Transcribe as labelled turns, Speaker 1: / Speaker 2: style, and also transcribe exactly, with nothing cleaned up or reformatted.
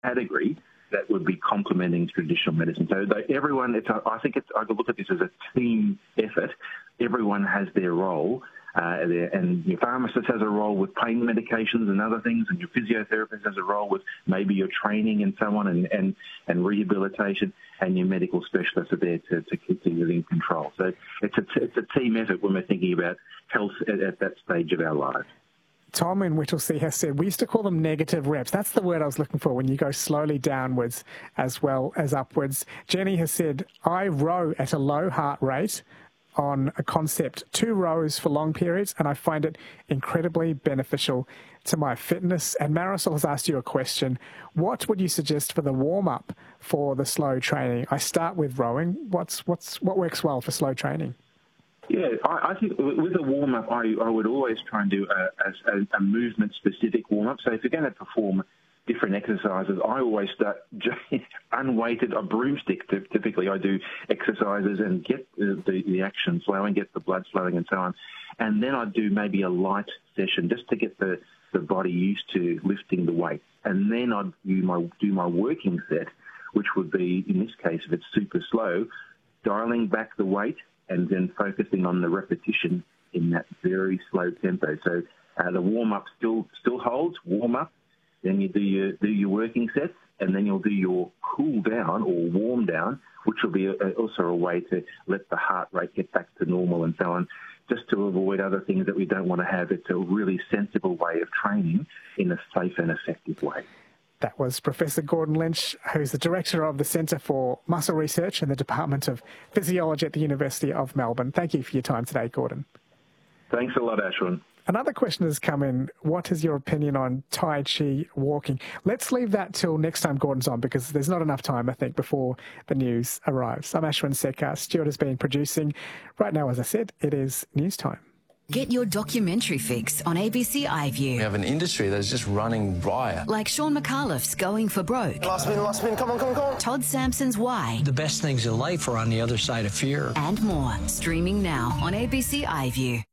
Speaker 1: category that would be complementing traditional medicine. So everyone, it's a, I think it's, I could look at this as a team effort. Everyone has their role, uh, and your pharmacist has a role with pain medications and other things, and your physiotherapist has a role with maybe your training and so on, and, and, and rehabilitation, and your medical specialists are there to, to keep things in control. So it's a, it's a team effort when we're thinking about health at, at that stage of our lives.
Speaker 2: Tom in Whittlesea has said, we used to call them negative reps. That's the word I was looking for, when you go slowly downwards as well as upwards. Jenny has said, I row at a low heart rate on a concept, two rows for long periods, and I find it incredibly beneficial to my fitness. And Marisol has asked you a question. What would you suggest for the warm-up for the slow training? I start with rowing. What's, what's, what works well for slow training?
Speaker 1: Yeah, I, I think with a warm-up, I, I would always try and do a, a, a movement-specific warm-up. So if you're going to perform different exercises, I always start just unweighted, a broomstick. Typically, I do exercises and get the, the, the action flowing, get the blood flowing and so on. And then I do maybe a light session just to get the, the body used to lifting the weight. And then I'd do my, do my working set, which would be, in this case, if it's super slow, dialing back the weight and then focusing on the repetition in that very slow tempo. So uh, the warm-up still still holds, warm-up, then you do your, do your working sets, and then you'll do your cool-down or warm-down, which will be a, also a way to let the heart rate get back to normal and so on, just to avoid other things that we don't want to have. It's a really sensible way of training in a safe and effective way.
Speaker 2: That was Professor Gordon Lynch, who's the Director of the Centre for Muscle Research in the Department of Physiology at the University of Melbourne. Thank you for your time today, Gordon.
Speaker 1: Thanks a lot, Ashwin.
Speaker 2: Another question has come in. What is your opinion on Tai Chi walking? Let's leave that till next time Gordon's on, because there's not enough time, I think, before the news arrives. I'm Ashwin Sekar. Stuart has been producing. Right now, as I said, it is news time.
Speaker 3: Get your documentary fix on A B C iView.
Speaker 4: We have an industry that is just running riot.
Speaker 3: Like Sean McAuliffe's Going for Broke.
Speaker 5: Last spin, last spin, come on, come on, come on.
Speaker 3: Todd Sampson's Why.
Speaker 6: The best things in life are on the other side of fear.
Speaker 3: And more. Streaming now on A B C iView.